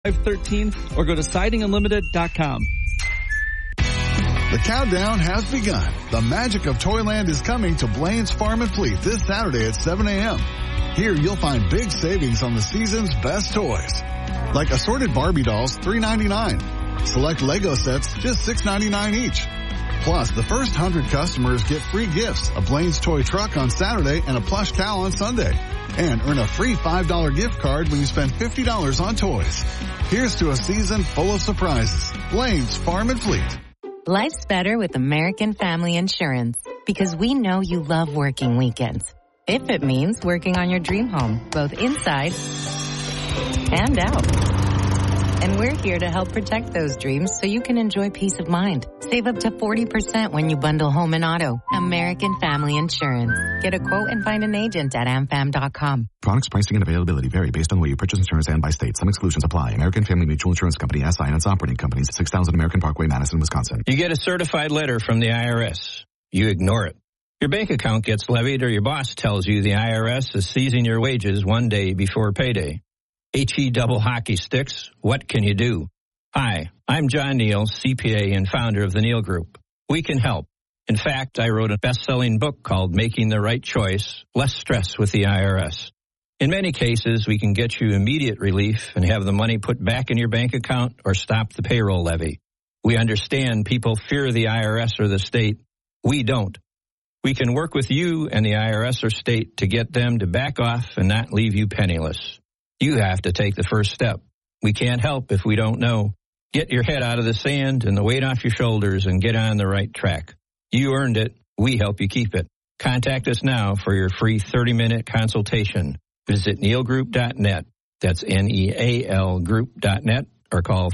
13 or go to sidingunlimited.com. The countdown has begun. The magic of Toyland is coming to Blaine's Farm and Fleet this Saturday at 7 a.m. Here you'll find big savings on the season's best toys. Like assorted Barbie dolls, $3.99. Select Lego sets, just $6.99 each. Plus, the first 100 customers get free gifts, a Blaine's toy truck on Saturday and a plush cow on Sunday. And earn a free $5 gift card when you spend $50 on toys. Here's to a season full of surprises. Blaine's Farm and Fleet. Life's better with American Family Insurance because we know you love working weekends. If it means working on your dream home, both inside and out. And we're here to help protect those dreams so you can enjoy peace of mind. Save up to 40% when you bundle home and auto. American Family Insurance. Get a quote and find an agent at amfam.com. Products, pricing, and availability vary based on the way you purchase insurance and by state. Some exclusions apply. American Family Mutual Insurance Company, SI, and its operating companies, 6000 American Parkway, Madison, Wisconsin. You get a certified letter from the IRS. You ignore it. Your bank account gets levied or your boss tells you the IRS is seizing your wages one day before payday. HE double hockey sticks, what can you do? Hi, I'm John Neal, CPA and founder of the Neal Group. We can help. In fact, I wrote a best-selling book called Making the Right Choice, Less Stress with the IRS. In many cases, we can get you immediate relief and have the money put back in your bank account or stop the payroll levy. We understand people fear the IRS or the state. We don't. We can work with you and the IRS or state to get them to back off and not leave you penniless. You have to take the first step. We can't help if we don't know. Get your head out of the sand and the weight off your shoulders and get on the right track. You earned it. We help you keep it. Contact us now for your free 30-minute consultation. Visit nealgroup.net. That's Neal group.net or call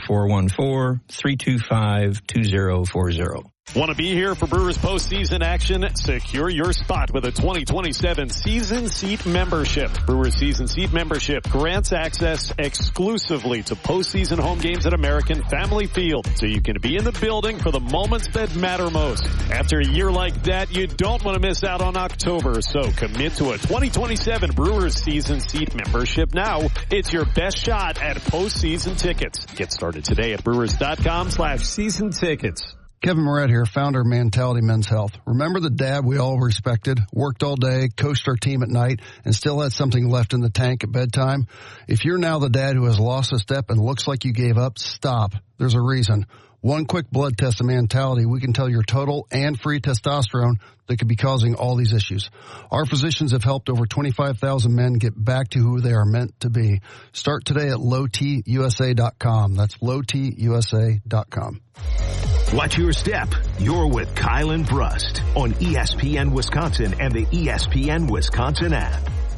414-325-2040. Want to be here for Brewers postseason action? Secure your spot with a 2027 season seat membership. Brewers season seat membership grants access exclusively to postseason home games at American Family Field, so you can be in the building for the moments that matter most. After a year like that, you don't want to miss out on October, so commit to a 2027 Brewers season seat membership now. It's your best shot at postseason tickets. Get started today at brewers.com/season tickets. Kevin Moret here, founder of Mentality Men's Health. Remember the dad we all respected, worked all day, coached our team at night, and still had something left in the tank at bedtime? If you're now the dad who has lost a step and looks like you gave up, stop. There's a reason. One quick blood test of Mentality, we can tell your total and free testosterone that could be causing all these issues. Our physicians have helped over 25,000 men get back to who they are meant to be. Start today at lowtusa.com. That's lowtusa.com. Watch your step. You're with Kyle and Brust on ESPN Wisconsin and the ESPN Wisconsin app.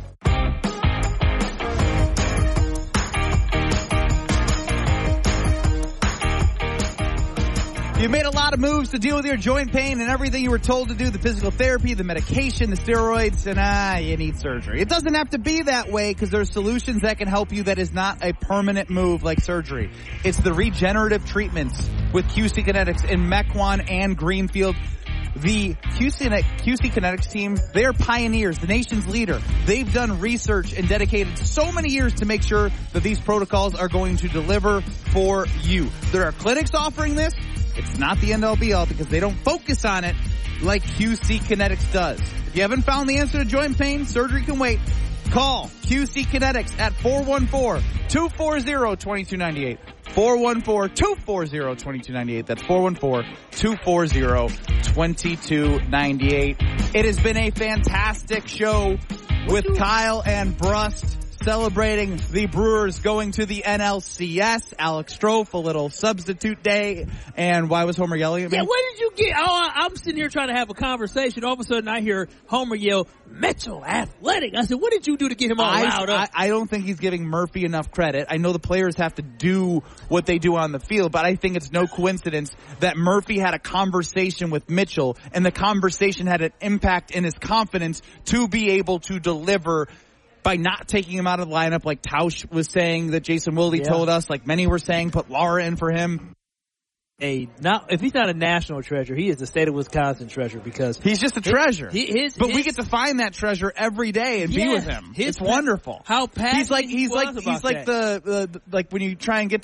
You made a lot of moves to deal with your joint pain and everything you were told to do, the physical therapy, the medication, the steroids, and you need surgery. It doesn't have to be that way because there's solutions that can help you that is not a permanent move like surgery. It's the regenerative treatments with QC Kinetics in Mequon and Greenfield. The QC Kinetics team, they are pioneers, the nation's leader. They've done research and dedicated so many years to make sure that these protocols are going to deliver for you. There are clinics offering this. It's not the end-all be-all because they don't focus on it like QC Kinetics does. If you haven't found the answer to joint pain, surgery can wait. Call QC Kinetics at 414-240-2298. 414-240-2298. That's 414-240-2298. It has been a fantastic show with Kyle and Brust celebrating the Brewers going to the NLCS. Alex Strofe, a little substitute day. And why was Homer yelling at me? Yeah, where did you get? Oh, I'm sitting here trying to have a conversation. All of a sudden, I hear Homer yell, Mitchell Athletic. I said, what did you do to get him all riled up? I don't think he's giving Murphy enough credit. I know the players have to do what they do on the field, but I think it's no coincidence that Murphy had a conversation with Mitchell, and the conversation had an impact in his confidence to be able to deliver by not taking him out of the lineup like Tausch was saying that Jason Wilde told us, like many were saying, put Lara in for him. If he's not a national treasure, he is the state of Wisconsin treasure because he's just a treasure. But we get to find that treasure every day and be with him. It's wonderful. How passionate he's like the when you try and get